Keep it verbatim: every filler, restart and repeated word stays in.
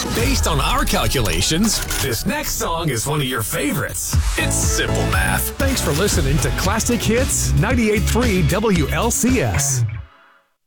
Based on our calculations, this next song is one of your favorites. It's simple math. Thanks for listening to Classic Hits ninety-eight point three W L C S.